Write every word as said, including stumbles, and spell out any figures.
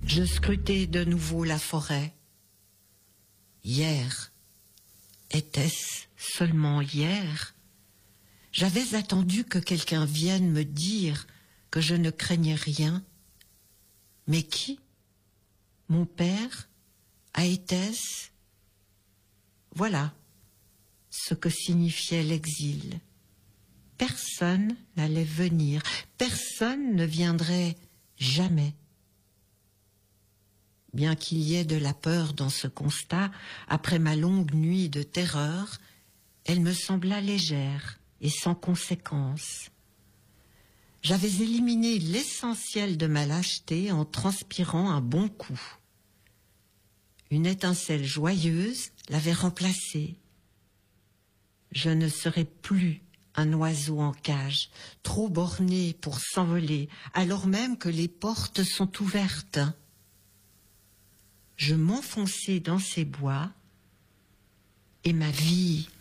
Je scrutais de nouveau la forêt. Hier, était-ce seulement hier? J'avais attendu que quelqu'un vienne me dire que je ne craignais rien. Mais qui? Mon père? Aétès? Voilà ce que signifiait l'exil. Personne n'allait venir, personne ne viendrait jamais. Bien qu'il y ait de la peur dans ce constat, après ma longue nuit de terreur, elle me sembla légère et sans conséquence. J'avais éliminé l'essentiel de ma lâcheté en transpirant un bon coup. Une étincelle joyeuse l'avait remplacée. Je ne serais plus un oiseau en cage, trop borné pour s'envoler, alors même que les portes sont ouvertes. Je m'enfonçai dans ces bois et ma vie